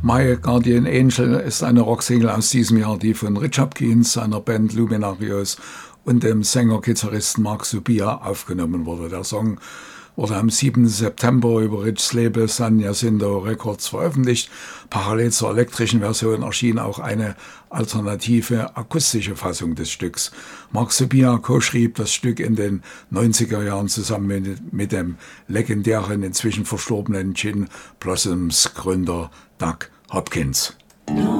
My Guardian Angel ist eine Rocksingle aus diesem Jahr, die von Rich Hopkins, seiner Band Luminarios und dem Sänger-Gitarristen Mark Subia aufgenommen wurde. Der Song wurde am 7. September über Richs Label San Jacinto Records veröffentlicht. Parallel zur elektrischen Version erschien auch eine alternative akustische Fassung des Stücks. Mark Subia co-schrieb das Stück in den 90er Jahren zusammen mit dem legendären, inzwischen verstorbenen Gin Blossoms Gründer Doug Hopkins.